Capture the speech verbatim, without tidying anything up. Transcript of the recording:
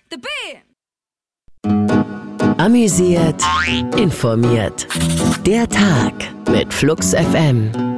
The Band. Amüsiert, informiert. Der Tag mit Flux F M.